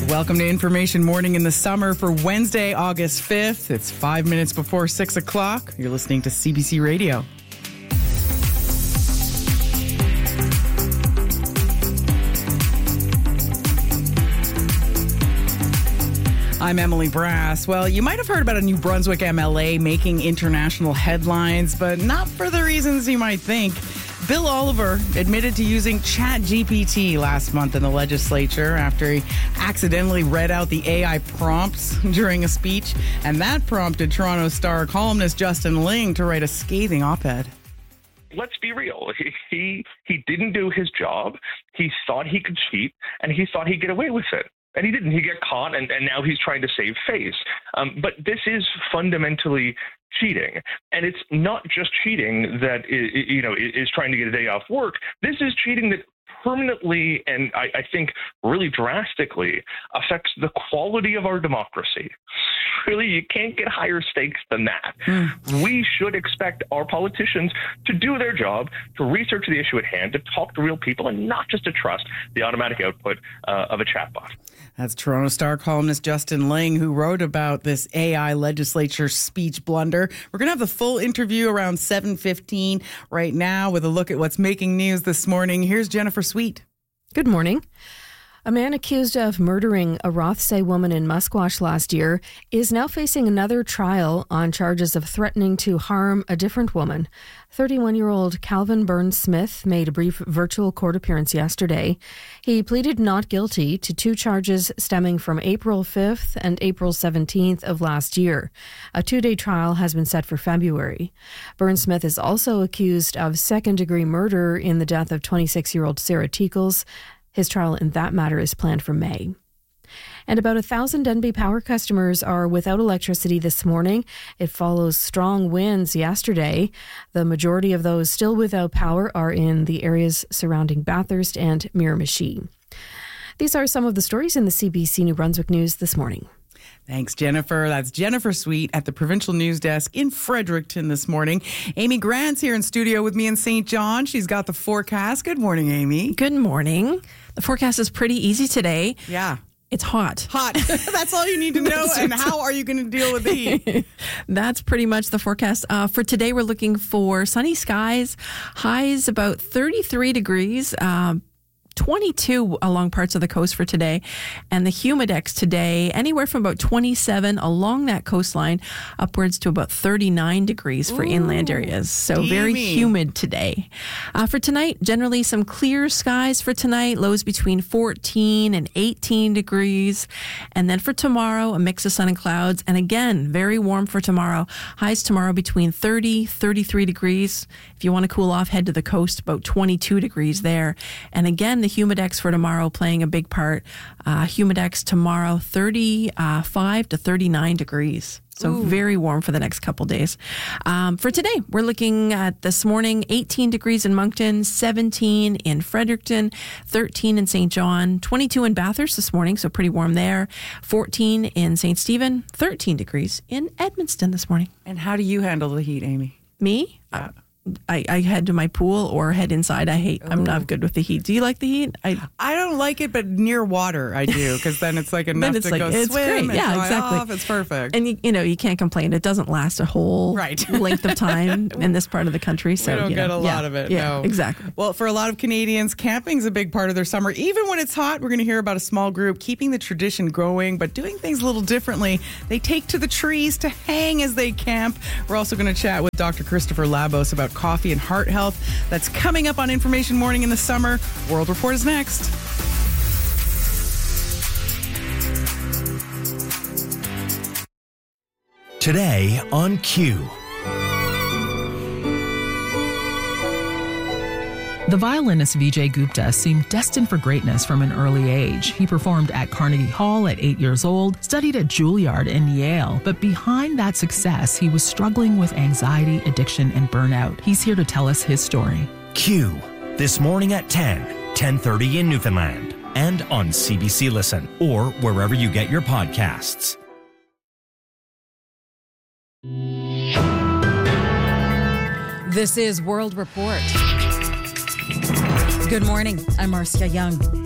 Welcome to Information Morning in the Summer for Wednesday, August 5th. It's 5 minutes before 6 o'clock. You're listening to CBC Radio. I'm Emily Brass. Well, you might have heard about a New Brunswick MLA making international headlines, but not for the reasons you might think. Bill Oliver admitted to using ChatGPT last month in the legislature after he accidentally read out the AI prompts during a speech, and that prompted Toronto Star columnist Justin Ling to write a scathing op-ed. Let's be real. He didn't do his job. He thought he could cheat, and he thought he'd get away with it. And he didn't. He got caught, and now he's trying to save face. But this is fundamentally cheating. And it's not just cheating that is trying to get a day off work. This is cheating that permanently and I think really drastically affects the quality of our democracy. Really, you can't get higher stakes than that. We should expect our politicians to do their job, to research the issue at hand, to talk to real people, and not just to trust the automatic output of a chatbot. That's Toronto Star columnist Justin Ling, who wrote about this AI legislature speech blunder. We're going to have the full interview around 7:15 right now with a look at what's making news this morning. Here's Jennifer Sweet. Good morning. A man accused of murdering a Rothsay woman in Musquash last year is now facing another trial on charges of threatening to harm a different woman. 31-year-old Calvin Burns-Smith made a brief virtual court appearance yesterday. He pleaded not guilty to two charges stemming from April 5th and April 17th of last year. A 2-day trial has been set for February. Burns-Smith is also accused of second-degree murder in the death of 26-year-old Sarah Teakles. His trial in that matter is planned for May. And about 1,000 NB Power customers are without electricity this morning. It follows strong winds yesterday. The majority of those still without power are in the areas surrounding Bathurst and Miramichi. These are some of the stories in the CBC New Brunswick News this morning. Thanks, Jennifer. That's Jennifer Sweet at the Provincial News Desk in Fredericton this morning. Amy Grant's here in studio with me in St. John. She's got the forecast. Good morning, Amy. Good morning. The forecast is pretty easy today. Yeah. It's hot. Hot. That's all you need to know. And how are you going to deal with the heat? That's pretty much the forecast. For today, we're looking for sunny skies. Highs about 33 degrees. 22 along parts of the coast for today, and the humidex today anywhere from about 27 along that coastline upwards to about 39 degrees for inland areas. So steamy. Very humid today. For tonight, generally some clear skies for tonight, lows between 14 and 18 degrees. And then for tomorrow, a mix of sun and clouds, and again, very warm for tomorrow. Highs tomorrow between 30, 33 degrees. If you want to cool off, head to the coast, about 22 degrees there. And again, the humidex for tomorrow playing a big part. Humidex tomorrow, 35 to 39 degrees. So very warm for the next couple days. For today, we're looking at this morning, 18 degrees in Moncton, 17 in Fredericton, 13 in St. John, 22 in Bathurst this morning, so pretty warm there, 14 in St. Stephen, 13 degrees in Edmundston this morning. And how do you handle the heat, Amy? Me? I head to my pool or head inside. I'm not good with the heat. Do you like the heat? I don't like it, but near water I do, because then it's like enough to go it's swim great. and Yeah, dry exactly. off. It's perfect. And you can't complain. It doesn't last a whole length of time in this part of the country. So we don't get a lot of it. Yeah, no. exactly. Well, for a lot of Canadians, camping's a big part of their summer. Even when it's hot, we're going to hear about a small group keeping the tradition going, but doing things a little differently. They take to the trees to hang as they camp. We're also going to chat with Dr. Christopher Labos about coffee and heart health. That's coming up on Information Morning in the Summer. World Report is next. Today on Q. The violinist Vijay Gupta seemed destined for greatness from an early age. He performed at Carnegie Hall at 8 years old, studied at Juilliard and Yale, but behind that success, he was struggling with anxiety, addiction, and burnout. He's here to tell us his story. Q, this morning at 10:30 in Newfoundland, and on CBC Listen, or wherever you get your podcasts. This is World Report. Good morning. I'm Marcia Young.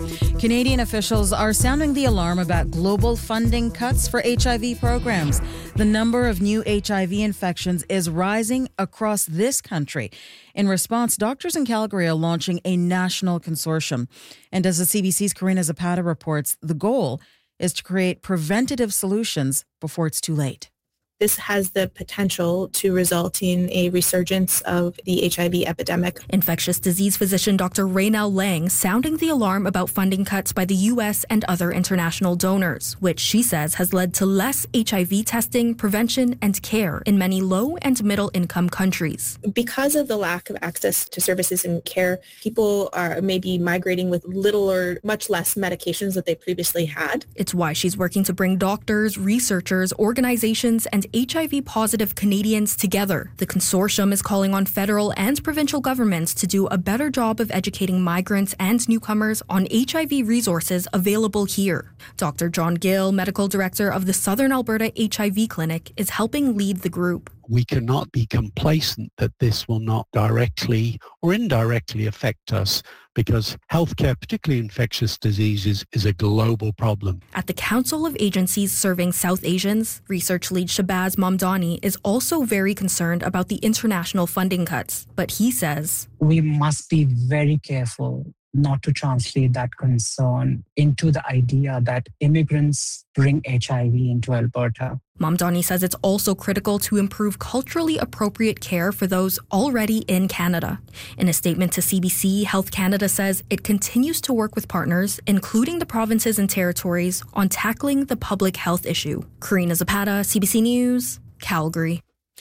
Canadian officials are sounding the alarm about global funding cuts for HIV programs. The number of new HIV infections is rising across this country. In response, doctors in Calgary are launching a national consortium. And as the CBC's Karina Zapata reports, the goal is to create preventative solutions before it's too late. This has the potential to result in a resurgence of the HIV epidemic. Infectious disease physician Dr. Raynell Lang sounding the alarm about funding cuts by the U.S. and other international donors, which she says has led to less HIV testing, prevention, and care in many low and middle income countries. Because of the lack of access to services and care, people are maybe migrating with little or much less medications that they previously had. It's why she's working to bring doctors, researchers, organizations, and HIV-positive Canadians together. The consortium is calling on federal and provincial governments to do a better job of educating migrants and newcomers on HIV resources available here. Dr. John Gill, medical director of the Southern Alberta HIV Clinic, is helping lead the group. We cannot be complacent that this will not directly or indirectly affect us, because healthcare, particularly infectious diseases, is a global problem. At the Council of Agencies Serving South Asians, research lead Shabazz Mamdani is also very concerned about the international funding cuts. But he says, we must be very careful not to translate that concern into the idea that immigrants bring HIV into Alberta. Mamdani says it's also critical to improve culturally appropriate care for those already in Canada. In a statement to CBC, Health Canada says it continues to work with partners, including the provinces and territories, on tackling the public health issue. Karina Zapata, CBC News, Calgary.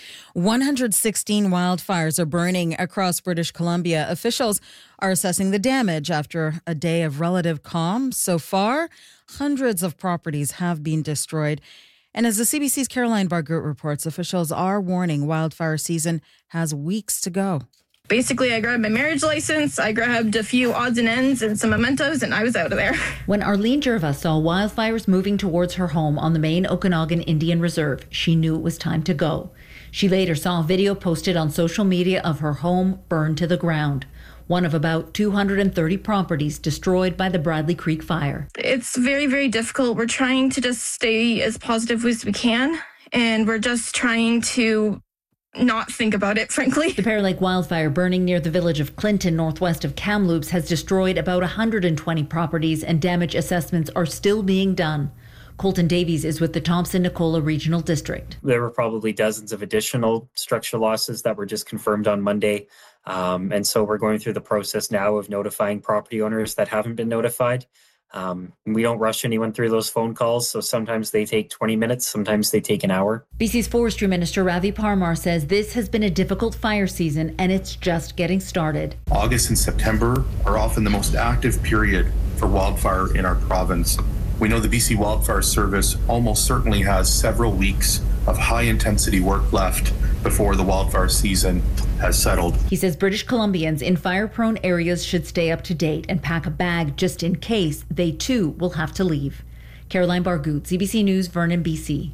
116 wildfires are burning across British Columbia. Officials are assessing the damage after a day of relative calm. So far, hundreds of properties have been destroyed. And as the CBC's Caroline Bargut reports, officials are warning wildfire season has weeks to go. Basically, I grabbed my marriage license, I grabbed a few odds and ends and some mementos, and I was out of there. When Arlene Jerva saw wildfires moving towards her home on the main Okanagan Indian Reserve, she knew it was time to go. She later saw a video posted on social media of her home burned to the ground, one of about 230 properties destroyed by the Bradley Creek fire. It's very, very difficult. We're trying to just stay as positive as we can, and we're just trying to not think about it, frankly. The Pear Lake wildfire burning near the village of Clinton, northwest of Kamloops, has destroyed about 120 properties, and damage assessments are still being done. Colton Davies is with the Thompson-Nicola Regional District. There were probably dozens of additional structure losses that were just confirmed on Monday. And so we're going through the process now of notifying property owners that haven't been notified. We don't rush anyone through those phone calls, so sometimes they take 20 minutes, sometimes they take an hour. BC's Forestry Minister Ravi Parmar says this has been a difficult fire season and it's just getting started. August and September are often the most active period for wildfire in our province. We know the BC Wildfire Service almost certainly has several weeks of high-intensity work left before the wildfire season has settled. He says British Columbians in fire-prone areas should stay up to date and pack a bag just in case they too will have to leave. Caroline Bargut, CBC News, Vernon, BC.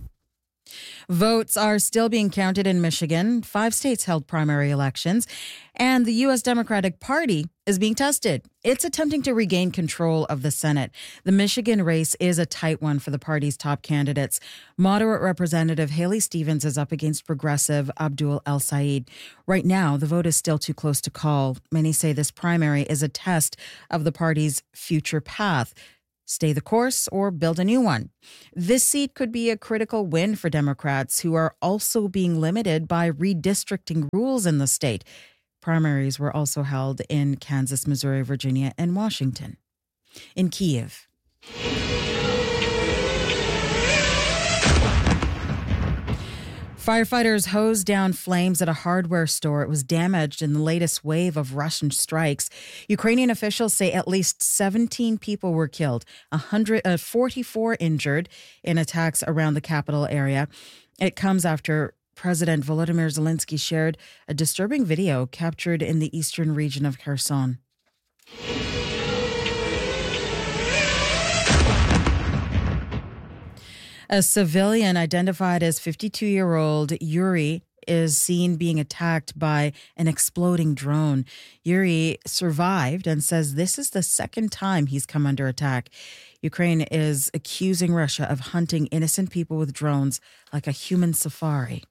Votes are still being counted in Michigan. 5 states held primary elections, and the U.S. Democratic Party is being tested. It's attempting to regain control of the Senate. The Michigan race is a tight one for the party's top candidates. Moderate Representative Haley Stevens is up against progressive Abdul El-Sayed. Right now, the vote is still too close to call. Many say this primary is a test of the party's future path. Stay the course or build a new one. This seat could be a critical win for Democrats, who are also being limited by redistricting rules in the state. Primaries were also held in Kansas, Missouri, Virginia, and Washington. In Kyiv. Firefighters hosed down flames at a hardware store. It was damaged in the latest wave of Russian strikes. Ukrainian officials say at least 17 people were killed, 44 injured in attacks around the capital area. It comes after President Volodymyr Zelensky shared a disturbing video captured in the eastern region of Kherson. A civilian identified as 52-year-old Yuri is seen being attacked by an exploding drone. Yuri survived and says this is the second time he's come under attack. Ukraine is accusing Russia of hunting innocent people with drones like a human safari.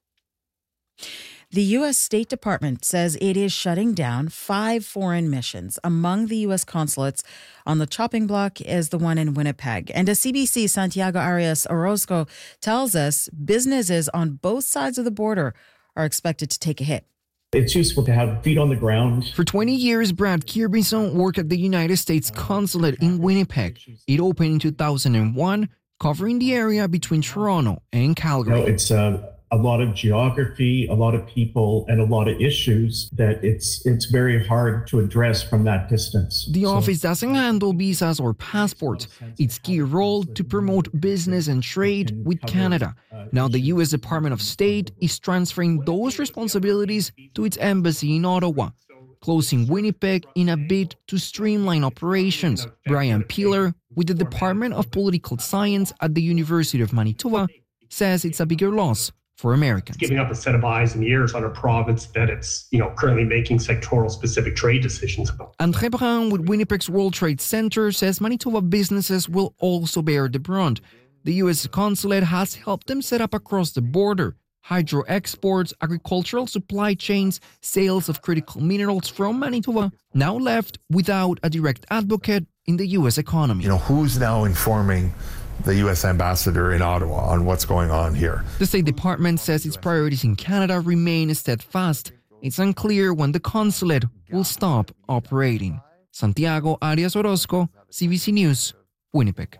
The U.S. State Department says it is shutting down 5 foreign missions. Among the U.S. consulates on the chopping block is the one in Winnipeg. And as CBC Santiago Arias Orozco tells us, businesses on both sides of the border are expected to take a hit. It's useful to have feet on the ground. For 20 years, Brad Kirbison worked at the United States Consulate in Winnipeg. It opened in 2001, covering the area between Toronto and Calgary. It's a lot of geography, a lot of people, and a lot of issues that it's very hard to address from that distance. The office doesn't handle visas or passports. Its key role to promote business and trade with Canada. Now the U.S. Department of State is transferring those responsibilities to its embassy in Ottawa, closing Winnipeg in a bid to streamline operations. Brian Peeler, with the Department of Political Science at the University of Manitoba, says it's a bigger loss for Americans. Giving up a set of eyes and ears on a province that it's currently making sectoral specific trade decisions about. André Brun with Winnipeg's World Trade Center says Manitoba businesses will also bear the brunt. The U.S. consulate has helped them set up across the border. Hydro exports, agricultural supply chains, sales of critical minerals from Manitoba, now left without a direct advocate in the U.S. economy. Who's now informing the U.S. ambassador in Ottawa on what's going on here? The State Department says its priorities in Canada remain steadfast. It's unclear when the consulate will stop operating. Santiago Arias Orozco, CBC News, Winnipeg.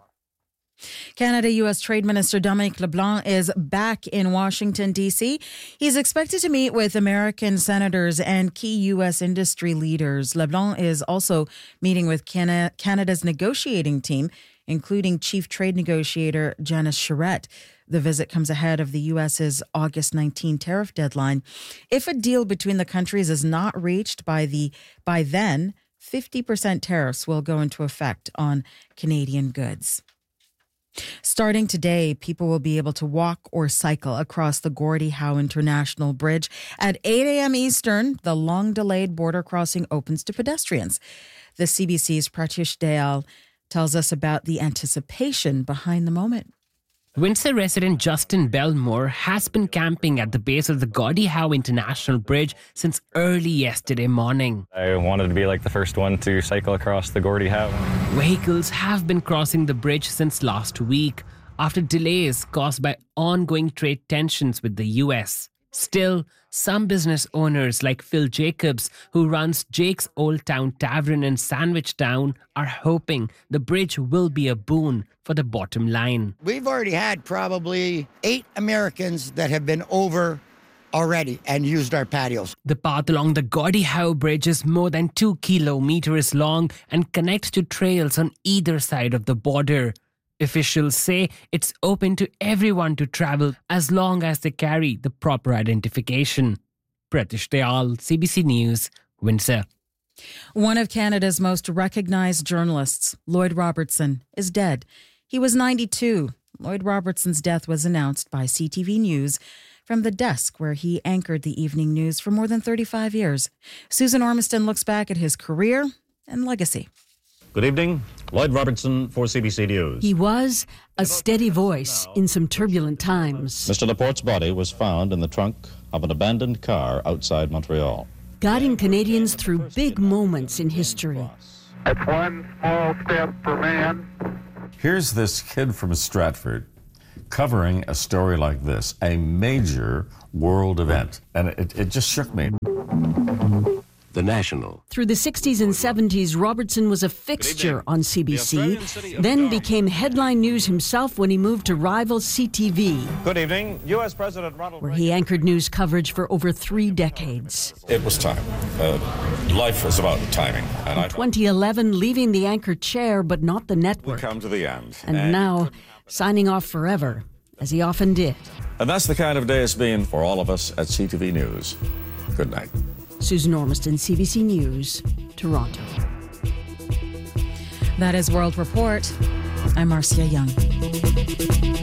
Canada-U.S. Trade Minister Dominic LeBlanc is back in Washington, D.C. He's expected to meet with American senators and key U.S. industry leaders. LeBlanc is also meeting with Canada's negotiating team, including Chief Trade Negotiator Janice Charette. The visit comes ahead of the U.S.'s August 19 tariff deadline. If a deal between the countries is not reached by then, 50% tariffs will go into effect on Canadian goods. Starting today, people will be able to walk or cycle across the Gordie Howe International Bridge. At 8 a.m. Eastern, the long-delayed border crossing opens to pedestrians. The CBC's Pratish Dayal tells us about the anticipation behind the moment. Windsor resident Justin Belmore has been camping at the base of the Gordie Howe International Bridge since early yesterday morning. I wanted to be like the first one to cycle across the Gordie Howe. Vehicles have been crossing the bridge since last week after delays caused by ongoing trade tensions with the US. Still, some business owners like Phil Jacobs, who runs Jake's Old Town Tavern in Sandwich Town, are hoping the bridge will be a boon for the bottom line. We've already had probably 8 Americans that have been over already and used our patios. The path along the Gordie Howe Bridge is more than 2 kilometers long and connects to trails on either side of the border. Officials say it's open to everyone to travel as long as they carry the proper identification. Pratish Dayal, CBC News, Windsor. One of Canada's most recognized journalists, Lloyd Robertson, is dead. He was 92. Lloyd Robertson's death was announced by CTV News from the desk where he anchored the evening news for more than 35 years. Susan Ormiston looks back at his career and legacy. Good evening. Lloyd Robertson for CBC News. He was a steady voice in some turbulent times. Mr. Laporte's body was found in the trunk of an abandoned car outside Montreal. Guiding Canadians through big moments in history. It's one small step for man. Here's this kid from Stratford covering a story like this, a major world event. And it just shook me. The National. Through the 60s and 70s, Robertson was a fixture on CBC, then became headline news himself when he moved to rival CTV. Good evening. U.S. President Ronald Reagan, where he anchored news coverage for over 3 decades. It was time. Life is about timing. And in 2011, leaving the anchor chair, but not the network. We come to the end. And now, signing off forever, as he often did. And that's the kind of day it's been for all of us at CTV News. Good night. Susan Ormiston, CBC News, Toronto. That is World Report. I'm Marcia Young.